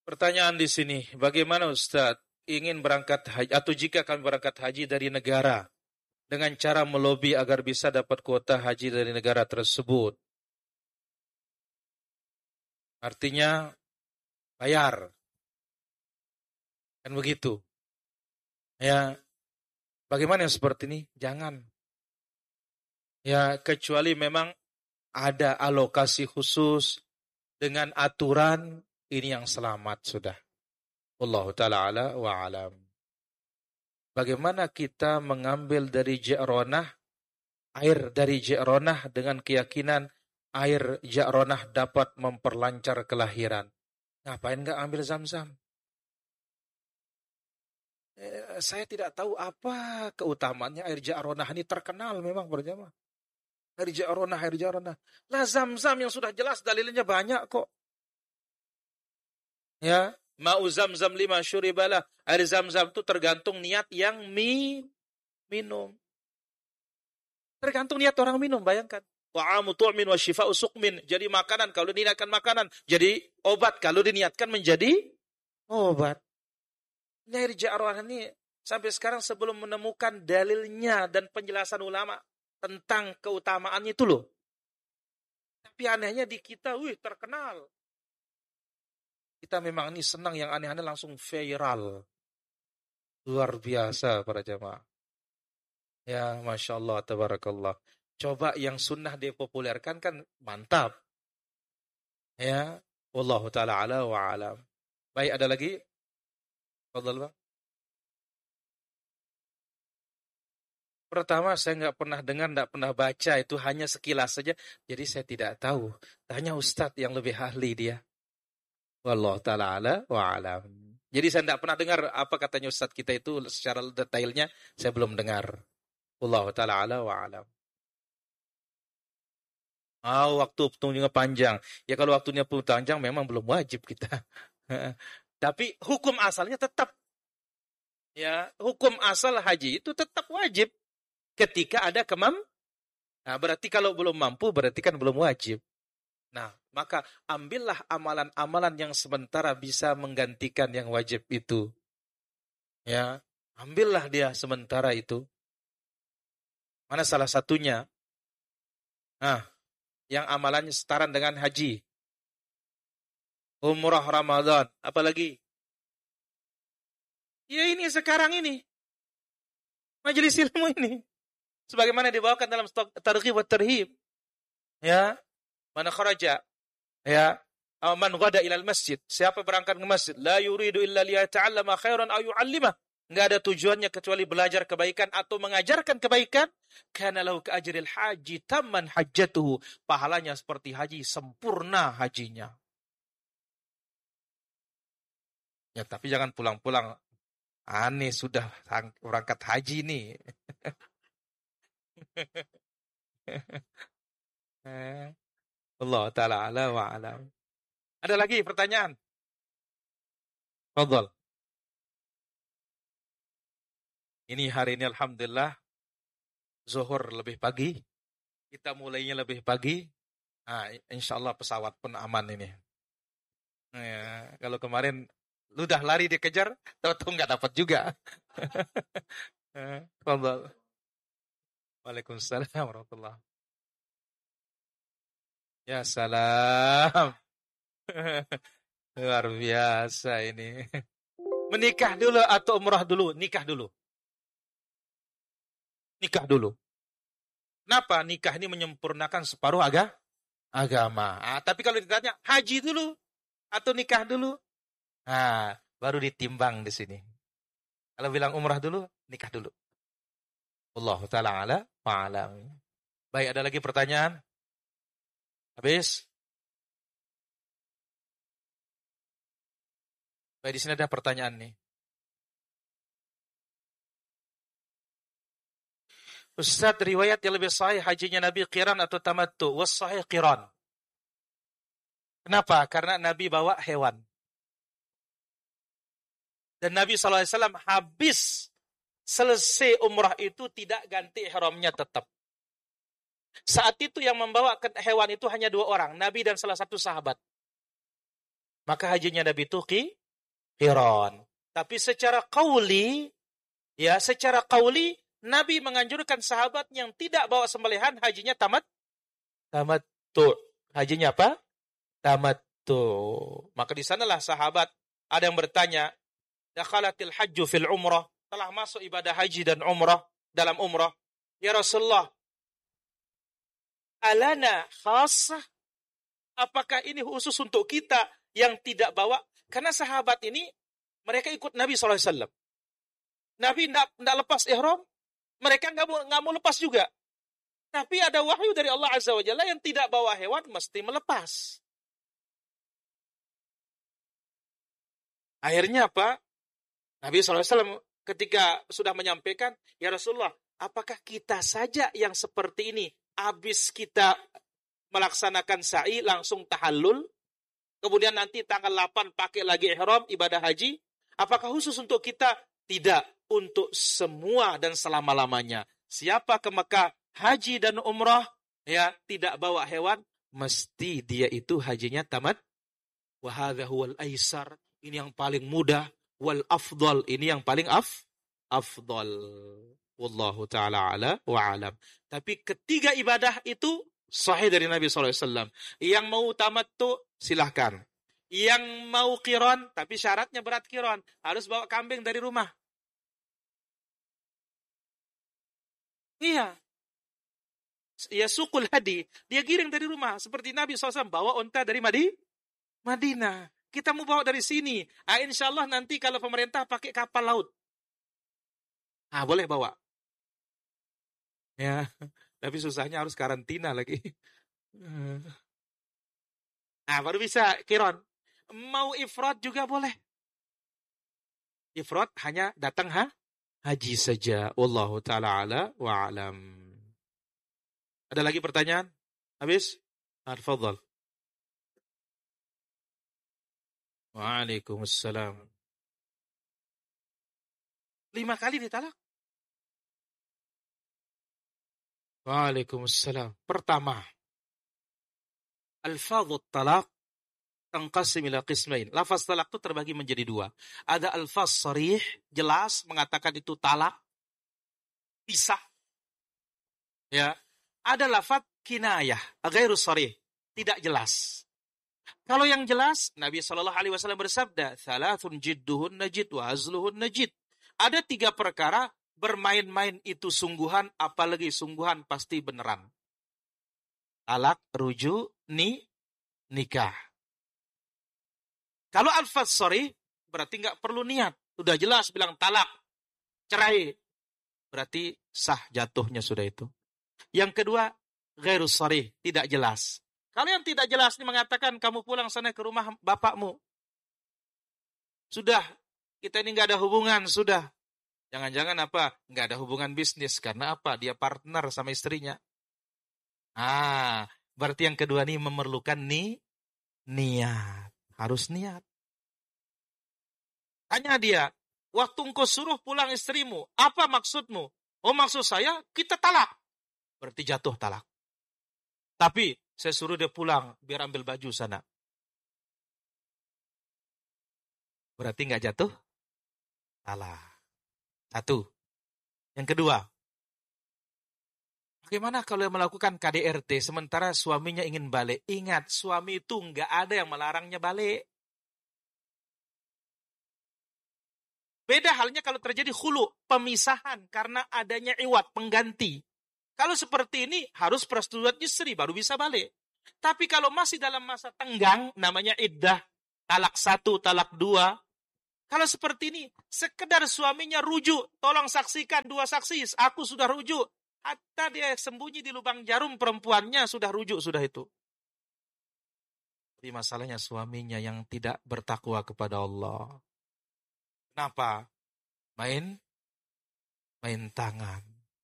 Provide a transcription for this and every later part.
Pertanyaan di sini, bagaimana Ustaz ingin berangkat haji atau jika kami berangkat haji dari negara dengan cara melobi agar bisa dapat kuota haji dari negara tersebut? Artinya bayar, kan begitu? Ya, bagaimana yang seperti ini? Jangan. Ya, kecuali memang ada alokasi khusus dengan aturan ini yang selamat sudah. Wallahu ta'ala ala wa alam. Bagaimana kita mengambil dari Ja'ronah, air dari Ja'ronah dengan keyakinan air Ja'ronah dapat memperlancar kelahiran. Ngapain nggak ambil Zam-Zam? Saya tidak tahu apa keutamaannya air Ja'ronah ini, terkenal memang berjamaah. Air Ja'ronah, air Ja'ronah. Lah Zam-Zam yang sudah jelas dalilnya banyak kok. Ya, ma'u Zam-Zam lima syuribalah. Air Zam-Zam itu tergantung niat yang minum. Tergantung niat orang minum, bayangkan. Ta'amu tu'min wa syifa'u suqmin. Jadi makanan kalau diniatkan makanan, jadi obat kalau diniatkan menjadi obat. Ini air Ja'ronah ini sampai sekarang sebelum menemukan dalilnya dan penjelasan ulama tentang keutamaannya itu loh. Tapi anehnya di kita, terkenal. Kita memang ini senang yang aneh-aneh langsung viral. Luar biasa para jamaah. Ya, Masya Allah, tabarakallah. Coba yang sunnah dipopulerkan kan mantap. Ya, wallahu ta'ala ala wa alam. Baik, ada lagi? Fadhal, Bang. Pertama, saya nggak pernah dengar, nggak pernah baca, itu hanya sekilas saja. Jadi saya tidak tahu. Tanya Ustadz yang lebih ahli dia. Wallahu ta'ala ala wa alam. Jadi saya tidak pernah dengar apa katanya Ustadz kita itu secara detailnya, saya belum dengar. Wallahu ta'ala ala wa alam. Waktu tunggunya panjang. Ya kalau waktunya panjang memang belum wajib kita. Tapi hukum asalnya tetap. Ya, hukum asal haji itu tetap wajib. Ketika ada Nah, berarti kalau belum mampu, berarti kan belum wajib. Nah, maka ambillah amalan-amalan yang sementara bisa menggantikan yang wajib itu. Ya, ambillah dia sementara itu. Mana salah satunya? Nah, yang amalannya setara dengan haji. Umrah Ramadan, apalagi? Ya ini sekarang ini. Majelis ilmu ini. Sebagaimana dibawakan dalam Targhib wa Tarhib. Ya, man kharaja, ya, man ghada ilal masjid, siapa berangkat ke masjid, la yuridu illa liyata'allama khairan aw yu'allimah, enggak ada tujuannya kecuali belajar kebaikan atau mengajarkan kebaikan, kana lahu ka ajril haji tamman hajjatuhu, pahalanya seperti haji, sempurna hajinya. Ya, tapi jangan pulang-pulang aneh sudah berangkat haji nih. Allah ta'ala ala wa alam. Ada lagi pertanyaan? Fadhal. Ini hari ini alhamdulillah zuhur lebih pagi. Kita mulainya lebih pagi. Nah, insyaallah pesawat pun aman ini. Ya, kalau kemarin lu udah lari dikejar, tahu-tahu nggak dapat juga. Fadhal. Waalaikumsalam warahmatullahi. Ya salam. Luar biasa ini. Menikah dulu atau umrah dulu? Nikah dulu. Nikah dulu. Kenapa? Nikah ini menyempurnakan separuh agama. Tapi kalau ditanya haji dulu atau nikah dulu, baru ditimbang di sini. Kalau bilang umrah dulu, nikah dulu. Wallahu ta'ala ala wa'alam. Baik, ada lagi pertanyaan? Habis? Baik, di sini ada pertanyaan nih. Ustaz, riwayat yang lebih sahih hajinya Nabi qiran atau tamattu? Was sahih qiran. Kenapa? Karena Nabi bawa hewan. Dan Nabi SAW habis selesai umrah itu tidak ganti ihramnya tetap. Saat itu yang membawa hewan itu hanya 2 orang, Nabi dan salah satu sahabat. Maka hajinya Nabi itu qiran. Tapi secara qauli, ya, secara qauli Nabi menganjurkan sahabat yang tidak bawa sembelihan hajinya tamattu. Hajinya apa? Tamattu. Maka di sanalah sahabat ada yang bertanya, dakhalatil hajju fil umrah, telah masuk ibadah haji dan umrah dalam umrah. Ya Rasulullah, alana khassah, apakah ini khusus untuk kita yang tidak bawa? Karena sahabat ini mereka ikut Nabi SAW. Nabi tidak lepas ihram, mereka nggak mau lepas juga. Tapi ada wahyu dari Allah Azza wa Jalla yang tidak bawa hewan mesti melepas. Akhirnya apa? Nabi SAW ketika sudah menyampaikan, ya Rasulullah, apakah kita saja yang seperti ini? Habis kita melaksanakan sa'i langsung tahallul, kemudian nanti tanggal 8 pakai lagi ihram ibadah haji. Apakah khusus untuk kita? Tidak, untuk semua dan selama-lamanya. Siapa ke Mekah haji dan umrah, ya, tidak bawa hewan, mesti dia itu hajinya tamat. Wa hadza huwal aisar, ini yang paling mudah, wal afdal, ini yang paling afdal. Wallahu taala ala wa alam. Tapi ketiga ibadah itu sahih dari Nabi SAW. Yang mau tamattu silahkan. Yang mau qiran, tapi syaratnya berat qiran, harus bawa kambing dari rumah. Iya. Ya sukul hadi, dia giring dari rumah. Seperti Nabi SAW bawa unta dari Madinah. Kita mau bawa dari sini. Insya Allah nanti kalau pemerintah pakai kapal laut. Boleh bawa. Ya, tapi susahnya harus karantina lagi. Baru bisa qiran. Mau ifrad juga boleh. Ifrad hanya datang haji saja. Wallahu ta'ala ala wa alam. Ada lagi pertanyaan? Habis? Tafadhal. Waalaikumsalam. 5 kali ditalak? Waalaikumsalam. Pertama, alfadhut talaq tanqasim ila qismain. Lafaz talak itu terbagi menjadi 2. Ada alfaz sharih, jelas mengatakan itu talak, pisah. Ya. Ada lafaz kinayah, ghairu sharih, tidak jelas. Kalau yang jelas, Nabi SAW bersabda, "Thalathun jidduhun najid wa hazluhun najid." Ada 3 perkara, bermain-main itu sungguhan, apalagi sungguhan pasti beneran. Talak, rujuk, nikah. Kalau alfaz sharih, berarti nggak perlu niat. Sudah jelas bilang talak, cerai. Berarti sah jatuhnya sudah itu. Yang kedua, ghairu sharih, tidak jelas. Kalau yang tidak jelas ini mengatakan kamu pulang sana ke rumah bapakmu. Sudah, kita ini nggak ada hubungan, sudah. Jangan-jangan apa? Nggak ada hubungan bisnis. Karena apa? Dia partner sama istrinya. Berarti yang kedua ini memerlukan niat. Harus niat. Tanya dia, waktu engkau suruh pulang istrimu, apa maksudmu? Oh, maksud saya kita talak. Berarti jatuh talak. Tapi saya suruh dia pulang biar ambil baju sana. Berarti nggak jatuh talak. 1. Yang kedua, bagaimana kalau yang melakukan KDRT sementara suaminya ingin balik? Ingat, suami itu nggak ada yang melarangnya balik. Beda halnya kalau terjadi khulu, pemisahan karena adanya iwat, pengganti. Kalau seperti ini harus persetujuan istri baru bisa balik. Tapi kalau masih dalam masa tenggang, namanya iddah, talak 1, talak 2. Kalau seperti ini, sekedar suaminya rujuk, tolong saksikan 2 saksi, aku sudah rujuk. Hatta dia sembunyi di lubang jarum perempuannya sudah rujuk, sudah itu. Tapi masalahnya suaminya yang tidak bertakwa kepada Allah. Kenapa? Main tangan.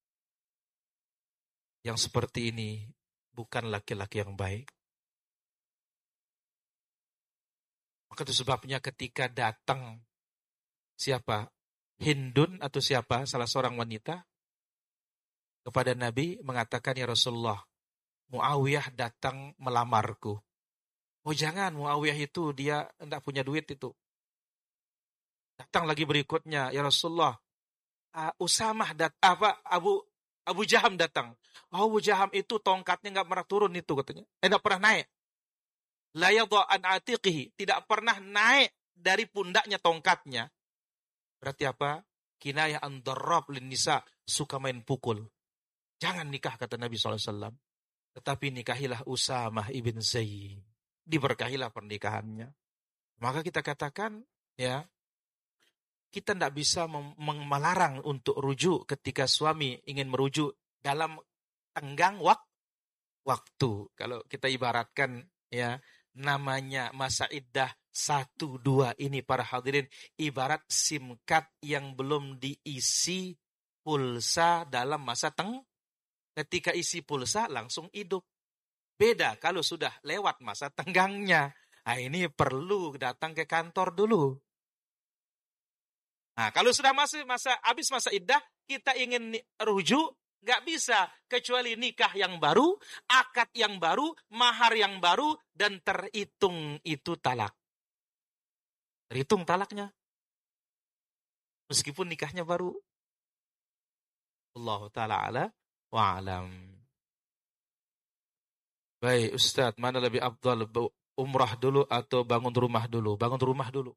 Yang seperti ini bukan laki-laki yang baik. Maka itu sebabnya ketika datang siapa? Hindun atau siapa? Salah seorang wanita kepada Nabi mengatakan, ya Rasulullah, Muawiyah datang melamarku. Oh jangan, Muawiyah itu dia tidak punya duit itu. Datang lagi berikutnya, ya Rasulullah, Usamah Abu Jaham datang. Oh, Abu Jaham itu tongkatnya nggak pernah turun itu katanya. Nggak pernah naik. La yadha an atiqihi, tidak pernah naik dari pundaknya tongkatnya. Berarti apa? Kinayah an darrab lin nisa, suka main pukul. Jangan nikah kata Nabi SAW. Tetapi nikahilah Usamah ibn Zaid. Diberkahilah pernikahannya. Maka kita katakan, ya, kita tidak bisa melarang untuk rujuk ketika suami ingin merujuk dalam tenggang waktu. Kalau kita ibaratkan, ya, namanya masa iddah 1-2 ini para hadirin ibarat SIM card yang belum diisi pulsa dalam masa ketika isi pulsa langsung hidup. Beda kalau sudah lewat masa tenggangnya. Nah, ini perlu datang ke kantor dulu. Nah, kalau sudah habis masa iddah, kita ingin rujuk, nggak bisa kecuali nikah yang baru, akad yang baru, mahar yang baru, dan terhitung itu talak. Terhitung talaknya. Meskipun nikahnya baru. Allah Ta'ala ala wa alam. Baik, Ustadz, mana lebih afdal, umrah dulu atau bangun rumah dulu? Bangun rumah dulu.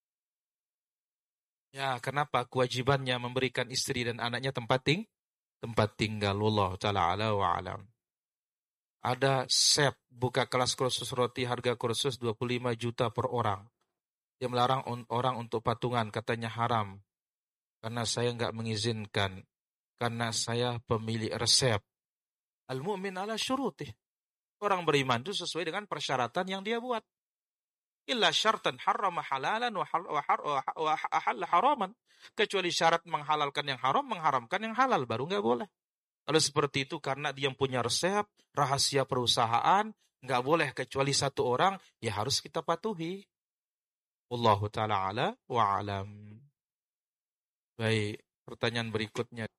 Ya, kenapa? Kewajibannya memberikan istri dan anaknya tempat tinggal. Allah Ta'ala ala wa alam. Ada SEP, buka kelas kursus roti, harga kursus 25 juta per orang. Dia melarang orang untuk patungan, katanya haram. Karena saya nggak mengizinkan. Karena saya pemilik resep. Al-mu'min ala syurutih. Orang beriman itu sesuai dengan persyaratan yang dia buat. Illa syartan harrama halalan wa ahalla haraman. Kecuali syarat menghalalkan yang haram, mengharamkan yang halal, baru nggak boleh. Kalau seperti itu karena dia punya resep, rahasia perusahaan, nggak boleh kecuali satu orang, ya harus kita patuhi. Wallahu ta'ala ala wa alam. Baik, pertanyaan berikutnya.